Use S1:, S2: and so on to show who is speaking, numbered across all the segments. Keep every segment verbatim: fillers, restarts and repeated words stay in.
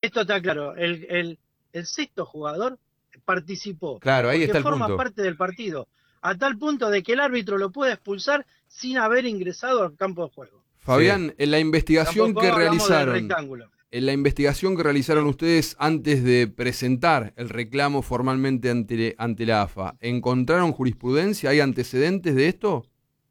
S1: esto está claro, el, el, el sexto jugador participó,
S2: Claro, ahí
S1: porque
S2: está el
S1: forma
S2: punto.
S1: parte del partido, a tal punto de que el árbitro lo puede expulsar sin haber ingresado al campo de juego.
S2: Fabián,
S3: Sí.
S2: en la investigación
S1: Tampoco
S2: que
S1: hablamos del
S2: realizaron,
S1: rectángulo.
S2: en la investigación que realizaron
S1: Sí.
S2: ustedes antes de presentar el reclamo formalmente ante, ante la A F A, ¿encontraron jurisprudencia? ¿Hay antecedentes de esto?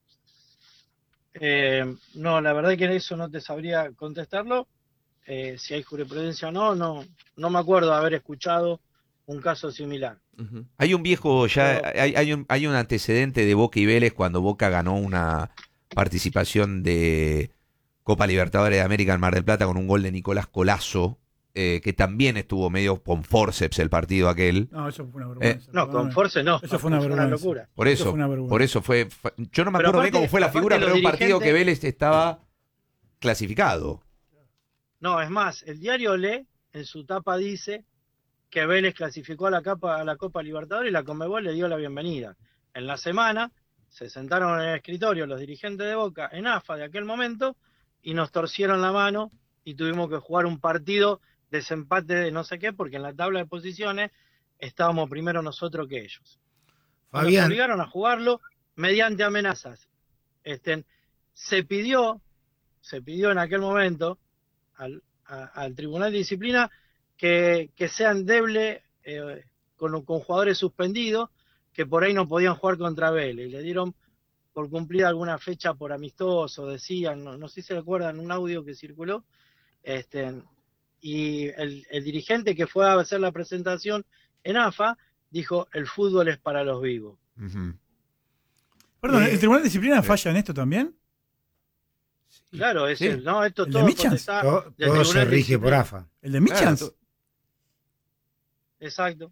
S1: Eh, no, la verdad que eso no te sabría contestarlo. Eh, si hay jurisprudencia o no, no, no me acuerdo de haber escuchado un caso similar.
S2: Uh-huh.
S3: Hay un viejo, ya
S1: Pero,
S3: hay, hay, un, hay un antecedente de Boca y Vélez cuando Boca ganó una participación de Copa Libertadores de América en Mar del Plata con un gol de Nicolás Colazo, eh, que también estuvo medio con forceps el partido aquel.
S4: No, eso fue una
S3: Eh,
S4: vergüenza.
S1: no, con
S4: perdóname.
S1: Force no,
S4: Eso fue una
S1: fue una
S4: vergüenza.
S1: locura.
S3: Por
S4: Eso
S3: eso,
S4: fue una vergüenza.
S3: por eso fue, fue- yo no me
S1: Pero
S3: acuerdo bien
S1: aparte,
S3: cómo fue la
S1: aparte
S3: figura,
S1: los
S3: pero era un partido que
S1: dirigentes-
S3: Vélez estaba clasificado.
S1: No, es más, el diario Le, en su tapa dice que Vélez clasificó a la, Copa, a la Copa Libertadores y la Conmebol le dio la bienvenida. En la semana se sentaron en el escritorio los dirigentes de Boca en A F A de aquel momento y nos torcieron la mano y tuvimos que jugar un partido desempate de no sé qué, porque en la tabla de posiciones estábamos primero nosotros que ellos. Y nos
S5: Fabián,
S1: obligaron a jugarlo mediante amenazas. Este, se pidió, se pidió en aquel momento al, a, al Tribunal de Disciplina que, que sean deble eh, con, con jugadores suspendidos que por ahí no podían jugar contra Vélez y le dieron por cumplida alguna fecha por amistoso, decían, no, no sé si se recuerdan un audio que circuló, este, y el, el dirigente que fue a hacer la presentación en A F A dijo, el fútbol es para los vivos.
S3: Ujú.
S4: Perdón,
S5: Eh,
S4: ¿el Tribunal de Disciplina
S3: eh.
S4: falla en esto también?
S1: Claro, es
S3: Sí.
S1: el, no, esto
S4: ¿El de
S1: todo
S4: Michans?
S1: potestad
S5: todo,
S1: del
S5: todo se
S1: Tribunal de
S5: rige por
S1: Disciplina.
S5: A F A.
S4: ¿El de
S3: Claro,
S4: Michans?
S3: to-
S1: Exacto.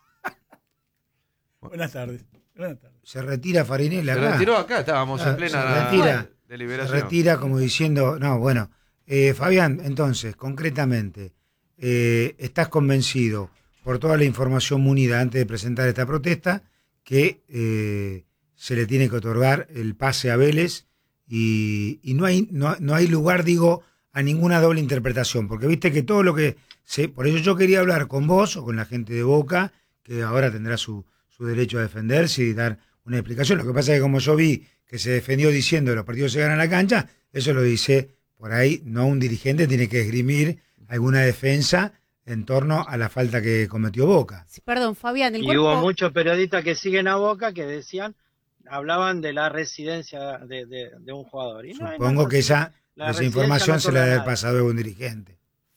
S4: Buenas tardes. Buenas tardes.
S5: Se retira Farinella
S3: Se
S5: acá.
S3: retiró acá, estábamos
S5: Ah,
S3: en plena
S5: se retira. Se
S3: deliberación.
S5: retira como diciendo, no, bueno, eh, Fabián, entonces, concretamente, eh, ¿estás convencido por toda la información munida antes de presentar esta protesta que eh, se le tiene que otorgar el pase a Vélez y, y no hay no, no hay lugar, digo, a ninguna doble interpretación? Porque viste que todo lo que se... Por eso yo quería hablar con vos o con la gente de Boca, que ahora tendrá su, su derecho a defenderse y dar una explicación. Lo que pasa es que como yo vi que se defendió diciendo que los partidos se ganan en la cancha, eso lo dice por ahí, no un dirigente tiene que esgrimir alguna defensa en torno a la falta que cometió Boca.
S6: Sí, perdón, Fabián, el
S1: Y
S6: cuerpo...
S1: hubo muchos periodistas que siguen a Boca que decían, hablaban de la residencia de, de, de un jugador. Y no, no
S5: Supongo
S1: es
S5: que
S1: así.
S5: esa,
S1: La
S5: esa
S1: residencia
S5: información
S1: no
S5: se la debe
S1: otorga
S5: haber
S1: nada.
S5: pasado a un dirigente.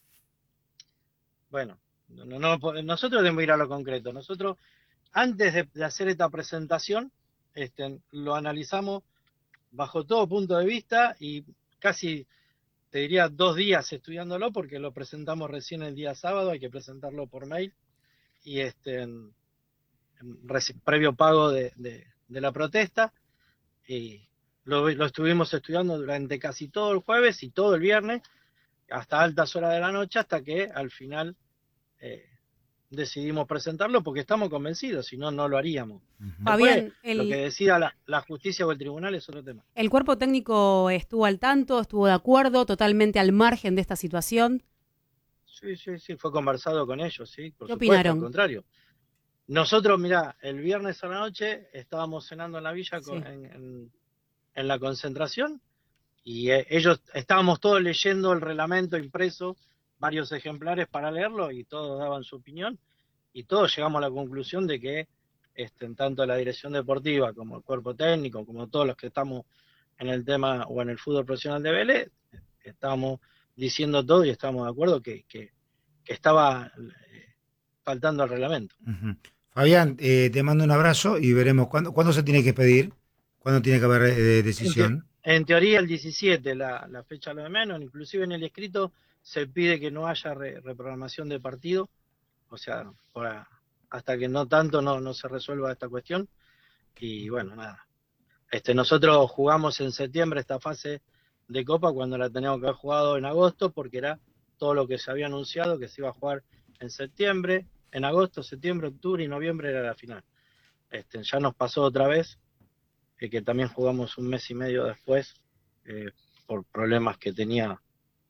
S1: Bueno, no, no, nosotros debemos ir a lo concreto. Nosotros, antes de, de hacer esta presentación, este, lo analizamos bajo todo punto de vista y casi, te diría, dos días estudiándolo porque lo presentamos recién el día sábado, hay que presentarlo por mail y este, en, en, previo pago de, de, de la protesta y lo, lo estuvimos estudiando durante casi todo el jueves y todo el viernes hasta altas horas de la noche hasta que al final eh, decidimos presentarlo porque estamos convencidos, si no, no lo haríamos.
S5: Uh-huh.
S6: Fabián,
S1: Después,
S6: el,
S1: lo que decida la, la justicia o el tribunal es otro tema.
S6: ¿El cuerpo técnico estuvo al tanto, estuvo de acuerdo, totalmente al margen de esta situación?
S1: Sí, sí, sí, fue conversado con ellos, sí, por
S6: ¿Qué
S1: supuesto,
S6: opinaron?
S1: al contrario. Nosotros, mirá, el viernes a la noche estábamos cenando en la villa con,
S6: Sí.
S1: en, en, en la concentración y eh, ellos estábamos todos leyendo el reglamento impreso, varios ejemplares para leerlo y todos daban su opinión y todos llegamos a la conclusión de que este, tanto la dirección deportiva como el cuerpo técnico, como todos los que estamos en el tema o en el fútbol profesional de Vélez, estábamos diciendo todo y estábamos de acuerdo que, que, que estaba eh, faltando al reglamento.
S5: Uh-huh. Fabián, eh, te mando un abrazo y veremos cuándo, ¿cuándo se tiene que pedir? ¿Cuándo tiene que haber eh, decisión?
S1: En, te, en teoría el diecisiete, la, la fecha lo de menos, inclusive en el escrito se pide que no haya re, reprogramación de partido, o sea, por, hasta que no tanto no, no se resuelva esta cuestión. Y bueno, nada. Este, nosotros jugamos en septiembre esta fase de Copa cuando la teníamos que haber jugado en agosto, porque era todo lo que se había anunciado, que se iba a jugar en septiembre, en agosto, septiembre, octubre y noviembre era la final. Este, ya nos pasó otra vez, eh, que también jugamos un mes y medio después, eh, por problemas que tenía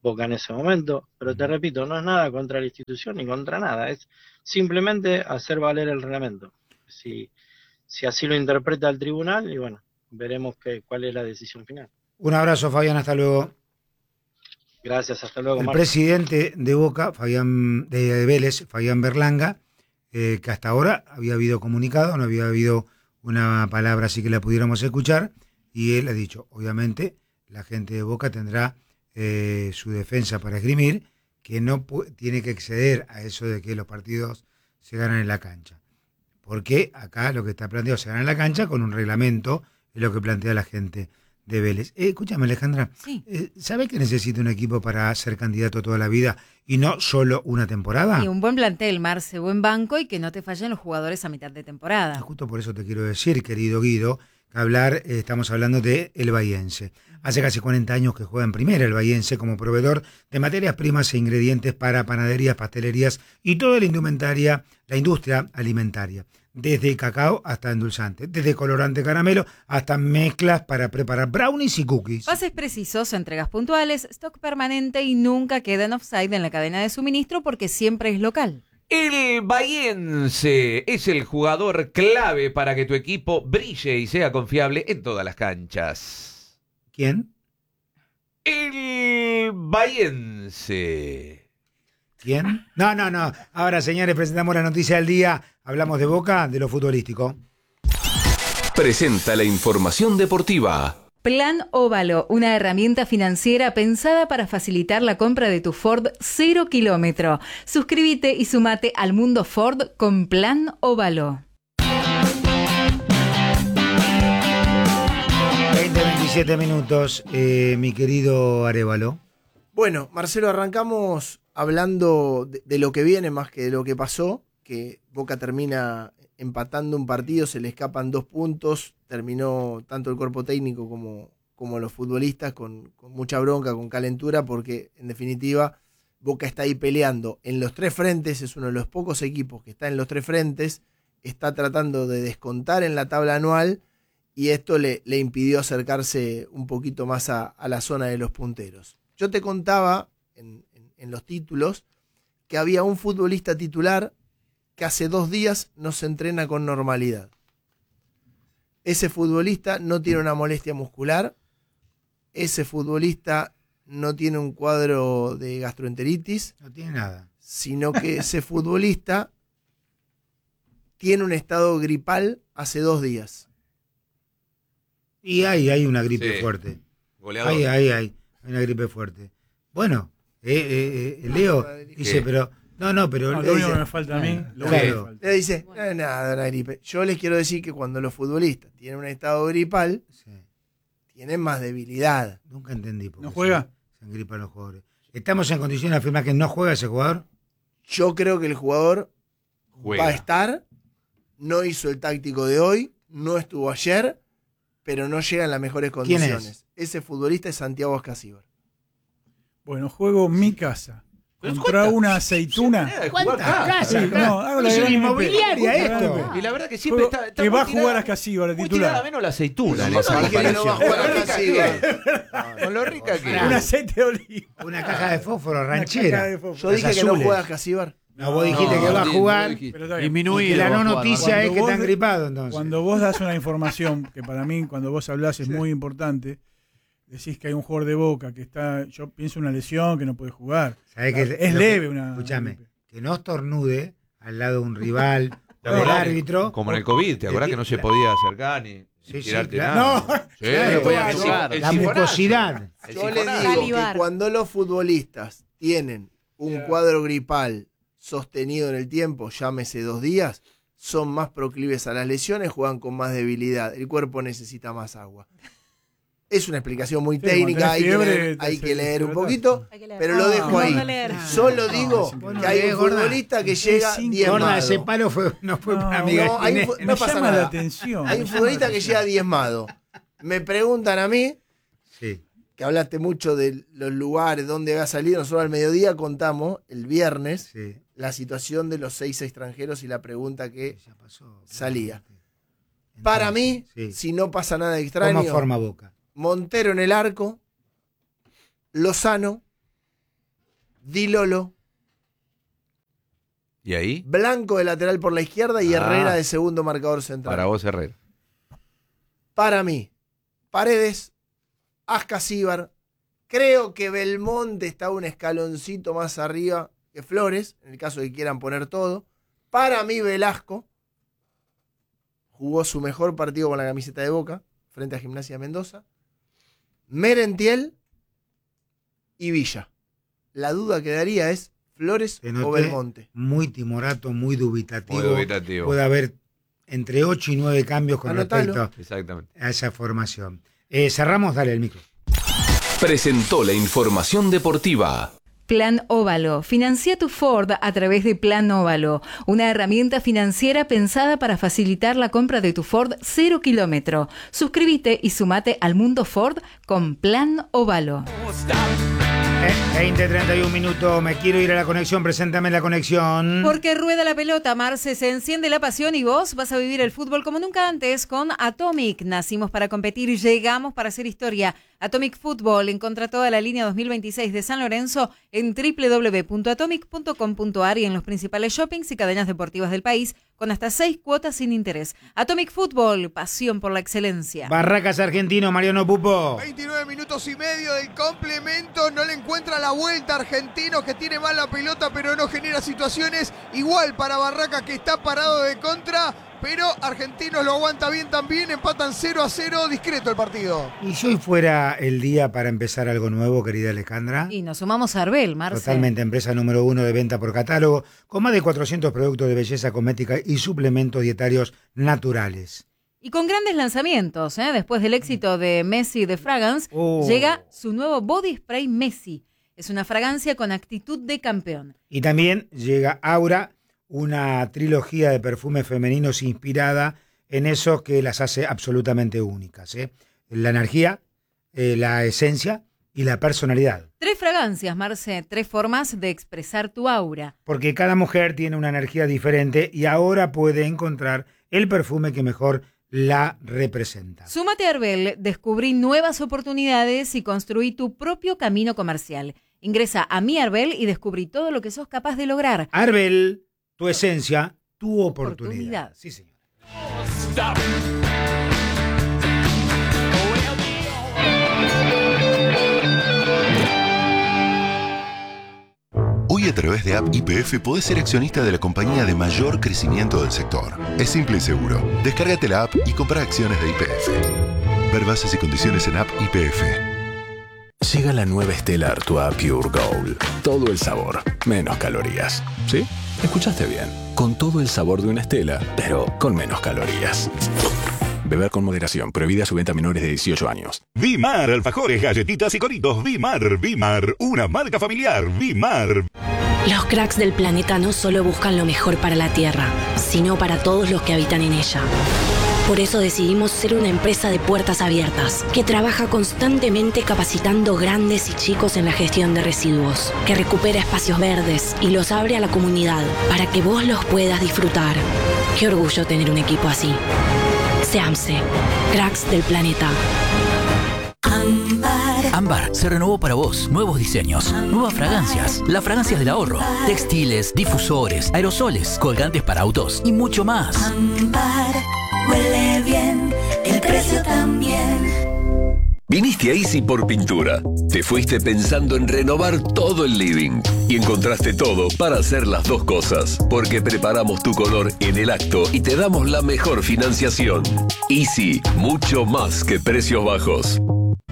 S1: Boca en ese momento, pero te repito, no es nada contra la institución ni contra nada, es simplemente hacer valer el reglamento. Si, si así lo interpreta el tribunal, y bueno, veremos que, cuál es la decisión final.
S5: Un abrazo, Fabián, hasta luego.
S1: Gracias, hasta luego.
S5: El
S1: Marco.
S5: presidente de Boca, Fabián de Vélez, Fabián Berlanga, eh, que hasta ahora había habido comunicado, no había habido una palabra así que la pudiéramos escuchar, y él ha dicho, obviamente, la gente de Boca tendrá eh, su defensa para esgrimir, que no tiene que exceder a eso de que los partidos se ganan en la cancha. Porque acá lo que está planteado se gana en la cancha con un reglamento, es lo que plantea la gente de Vélez. Eh, escúchame, Alejandra,
S7: Sí.
S5: eh, ¿sabés que necesita un equipo para ser candidato toda la vida y no solo una temporada?
S7: Y un buen plantel, Marce, buen banco y que no te fallen los jugadores a mitad de temporada.
S5: Justo por eso te quiero decir, querido Guido, que hablar, eh, estamos hablando de el Bahiense. Hace casi cuarenta años que juega en primera el Bahiense como proveedor de materias primas e ingredientes para panaderías, pastelerías y toda la indumentaria, la industria alimentaria. Desde cacao hasta endulzante, desde colorante caramelo hasta mezclas para preparar brownies y cookies.
S7: Pases precisos, entregas puntuales, stock permanente y nunca queda en offside en la cadena de suministro porque siempre es local.
S3: El Bahiense es el jugador clave para que tu equipo brille y sea confiable en todas las canchas.
S5: ¿Quién?
S3: El Bahiense.
S5: ¿Quién? No, no, no. Ahora, señores, presentamos la noticia del día. Hablamos de Boca, de lo futbolístico.
S8: Presenta la información deportiva.
S7: Plan Óvalo, una herramienta financiera pensada para facilitar la compra de tu Ford cero kilómetro. Suscríbete y sumate al mundo Ford con Plan Óvalo.
S5: veinte, veintisiete minutos, eh, mi querido Arévalo.
S9: Bueno, Marcelo, arrancamos hablando de, de lo que viene más que de lo que pasó, que Boca termina empatando un partido, se le escapan dos puntos, terminó tanto el cuerpo técnico como, como los futbolistas con, con mucha bronca, con calentura, porque en definitiva Boca está ahí peleando en los tres frentes, es uno de los pocos equipos que está en los tres frentes, está tratando de descontar en la tabla anual y esto le, le impidió acercarse un poquito más a, a la zona de los punteros. Yo te contaba en, en, en los títulos que había un futbolista titular que hace dos días no se entrena con normalidad. Ese futbolista no tiene una molestia muscular, ese futbolista no tiene un cuadro de gastroenteritis,
S5: No tiene nada.
S9: sino que ese futbolista tiene un estado gripal hace dos días.
S5: Y hay, hay una gripe
S3: Sí.
S5: fuerte.
S3: Goleador.
S5: Hay, hay, hay, hay una gripe fuerte. Bueno, eh, eh, eh, Leo dice,
S3: ¿Qué?
S5: pero... No, no, pero...
S4: No,
S5: le
S4: lo único
S5: dice-
S4: que me falta a mí, lo único
S5: Claro.
S4: que me falta.
S9: Le dice, no es nada la gripe. Yo les quiero decir que cuando los futbolistas tienen un estado gripal,
S5: Sí,
S9: tienen más debilidad.
S5: nunca entendí. por qué
S4: ¿No juega?
S5: Se, se engripan los jugadores. ¿Estamos en condiciones de afirmar que no juega ese jugador?
S9: Yo creo que el jugador
S3: Juega.
S9: va a estar, no hizo el táctico de hoy, no estuvo ayer, pero no llega en las mejores
S5: ¿Quién
S9: condiciones.
S5: es?
S9: Ese futbolista es Santiago Ascasíbar.
S4: Bueno, juego mi casa.
S3: Pero
S4: Contra
S3: ¿cuántas?
S4: una aceituna.
S3: Eh, jugar acá.
S4: Sí, no, hago la
S5: Es una
S4: gran
S5: inmobiliaria
S4: M P.
S5: esto.
S3: Y la verdad que siempre
S4: Juego
S3: está, está
S4: que
S3: muy
S4: va a jugar
S3: tirada-
S4: a Ascasíbar, el
S3: muy
S4: titular.
S3: tirada menos la aceituna.
S9: Yo
S3: le
S9: no
S3: pasa,
S9: dije que no va a
S3: pareció.
S9: jugar
S3: Con lo rica que es.
S9: Ascasíbar.
S3: Con lo rica que
S4: Un
S3: es.
S4: aceite de oliva.
S5: Una caja de fósforo
S4: Una caja
S5: ranchera.
S4: de fósforo.
S9: Yo dije
S5: Las
S9: que no
S5: azules.
S9: juega Ascasíbar.
S5: No, vos dijiste
S4: No,
S5: que va a
S2: sí,
S5: jugar.
S2: no dijiste.
S4: Pero está bien.
S5: Y que la no noticia es que
S4: Cuando
S5: está
S4: vos-
S5: gripado, entonces.
S4: Cuando vos das una información, que para mí, cuando vos hablás es muy importante, decís que hay un jugador de Boca que está, yo pienso una lesión, que no puede jugar.
S5: ¿Sabés que
S4: Es
S5: lo que-
S4: leve una...
S5: Escúchame, que no estornude al lado de un rival o
S3: No,
S5: del
S3: no,
S5: árbitro.
S3: Como en el COVID, ¿te acordás que no se podía acercar ni
S5: Sí, sí,
S3: tirarte
S5: claro.
S3: nada?
S5: No,
S3: Sí,
S5: claro,
S3: podía
S5: claro.
S3: jugar. El
S5: La
S3: sifonazo.
S5: mucosidad.
S3: El
S9: Yo les
S3: sifonazo.
S9: digo
S7: Salivar.
S9: que cuando los futbolistas tienen un cuadro gripal sostenido en el tiempo, llámese dos días, son más proclives a las lesiones, juegan con más debilidad. El cuerpo necesita más agua. Es una explicación muy
S4: Sí,
S9: técnica,
S4: cuando
S9: hay,
S4: tenés
S9: que
S4: fiebre,
S9: leer,
S4: te
S9: hay
S4: hace
S9: que leer un
S4: pelotazo.
S9: poquito,
S7: Hay que leer.
S9: pero lo
S4: Ah,
S9: dejo
S4: no,
S9: ahí.
S7: no leer.
S9: Solo
S4: No,
S9: digo
S4: es
S5: increíble.
S9: que hay un
S5: Bueno, gorda.
S9: futbolista que
S4: Es
S9: llega
S4: cinco.
S9: diezmado.
S5: Gorda, ese palo fue, no fue
S4: No,
S5: para mi
S9: no, hay un
S5: gallinero.
S9: fu-
S4: Me
S9: no pasa
S4: llama
S9: nada.
S4: la atención.
S9: Hay
S4: me
S9: un
S4: llama
S9: futbolista
S4: la
S9: que
S4: atención.
S9: llega diezmado. Me preguntan a mí,
S5: Sí.
S9: que hablaste mucho de los lugares donde había salido, nosotros al mediodía contamos, el viernes,
S5: Sí.
S9: la situación de los seis extranjeros y la pregunta que
S5: Ya pasó.
S9: salía.
S5: Entonces,
S9: Para mí,
S5: sí.
S9: si no pasa nada extraño,
S5: ¿Cómo forma Boca?
S9: Montero en el arco, Lozano, Di Lolo.
S3: ¿Y ahí?
S9: Blanco de lateral por la izquierda y
S3: Ah.
S9: Herrera de segundo marcador central.
S3: Para vos, Herrera.
S9: Para mí, Paredes, Ascasíbar. Creo que Belmonte está un escaloncito más arriba que Flores, en el caso de que quieran poner todo. Para mí, Velasco jugó su mejor partido con la camiseta de Boca frente a Gimnasia de Mendoza. Merentiel y Villa. La duda que daría es Flores
S5: Te
S9: o
S5: noté
S9: Belmonte.
S5: muy timorato, muy dubitativo.
S3: Muy dubitativo.
S5: Puede haber entre ocho y nueve cambios con
S9: Anotalo.
S5: respecto
S3: Exactamente.
S5: a esa formación. Eh, cerramos, dale el micro.
S8: Presentó la información deportiva.
S7: Plan Óvalo. Financia tu Ford a través de Plan Óvalo, una herramienta financiera pensada para facilitar la compra de tu Ford cero kilómetro. Suscríbete y sumate al mundo Ford con Plan Óvalo.
S5: Eh, veinte, treinta y un minutos, me quiero ir a la conexión, preséntame la conexión.
S6: Porque rueda la pelota, Marce, se enciende la pasión y vos vas a vivir el fútbol como nunca antes con Atomic. Nacimos para competir, llegamos para hacer historia. Atomic Fútbol, encontra toda la línea dos mil veintiséis de San Lorenzo en doble u doble u doble u punto atomic punto com punto a r y en los principales shoppings y cadenas deportivas del país con hasta seis cuotas sin interés. Atomic Fútbol, pasión por la excelencia.
S5: Barracas Argentino, Mariano Pupo.
S9: veintinueve minutos y medio del complemento, no le encuentra la vuelta Argentino, que tiene mal la pelota pero no genera situaciones. Igual para Barracas, que está parado de contra, pero Argentinos lo aguanta bien también, empatan cero a cero, discreto el partido.
S5: Y si hoy fuera el día para empezar algo nuevo, querida Alejandra.
S6: Y nos sumamos a Arbel, Marce.
S5: Totalmente, empresa número uno de venta por catálogo, con más de cuatrocientos productos de belleza cosmética y suplementos dietarios naturales.
S6: Y con grandes lanzamientos, ¿eh? Después del éxito de Messi de Fragrance,
S5: Oh.
S6: llega su nuevo Body Spray Messi. Es una fragancia con actitud de campeón.
S5: Y también llega Aura, una trilogía de perfumes femeninos inspirada en eso que las hace absolutamente únicas, ¿eh? La energía, eh, la esencia y la personalidad.
S6: Tres fragancias, Marce, tres formas de expresar tu aura.
S5: Porque cada mujer tiene una energía diferente y ahora puede encontrar el perfume que mejor la representa.
S6: Súmate a Arbel, descubrí nuevas oportunidades y construí tu propio camino comercial. Ingresa a Mi Arbel y descubrí todo lo que sos capaz de lograr.
S5: Arbel, tu esencia, tu oportunidad.
S6: Oportunidad.
S5: Sí, señor.
S10: Hoy a través de App Y P F podés ser accionista de la compañía de mayor crecimiento del sector. Es simple y seguro. Descárgate la app y compra acciones de Y P F. Ver bases y condiciones en App Y P F.
S11: Llega la nueva Stella Artois Pure Gold. Todo el sabor, menos calorías. ¿Sí? Escuchaste bien. Con todo el sabor de una Stella, pero con menos calorías. Beber con moderación. Prohibida su venta a menores de dieciocho años.
S12: Vimar, alfajores, galletitas y coritos. Vimar, Vimar, una marca familiar. Vimar.
S13: Los cracks del planeta no solo buscan lo mejor para la Tierra, sino para todos los que habitan en ella. Por eso decidimos ser una empresa de puertas abiertas, que trabaja constantemente capacitando grandes y chicos en la gestión de residuos, que recupera espacios verdes y los abre a la comunidad para que vos los puedas disfrutar. Qué orgullo tener un equipo así. SEAMSE, cracks del planeta.
S14: Ámbar. Ámbar se renovó para vos. Nuevos diseños, nuevas fragancias, las fragancias del ahorro, textiles, difusores, aerosoles, colgantes para autos y mucho más.
S15: Ámbar, huele bien, el precio también.
S8: Viniste a Easy por pintura. Te fuiste pensando en renovar todo el living y encontraste todo para hacer las dos cosas, porque preparamos tu color en el acto y te damos la mejor financiación. Easy, mucho más que precios bajos.